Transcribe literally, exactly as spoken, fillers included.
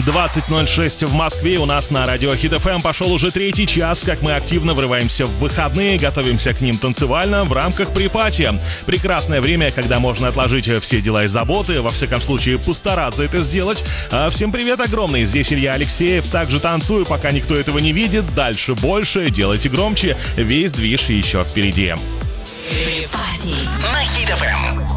двадцать ноль шесть в Москве. У нас на радио Хит эф эм пошел уже третий час, как мы активно врываемся в выходные, готовимся к ним танцевально в рамках припати. Прекрасное время, когда можно отложить все дела и заботы, во всяком случае постараться это сделать. А всем привет огромный, здесь Илья Алексеев. Также танцую, пока никто этого не видит. Дальше больше, делайте громче, весь движ еще впереди. Припати на Хит эф эм.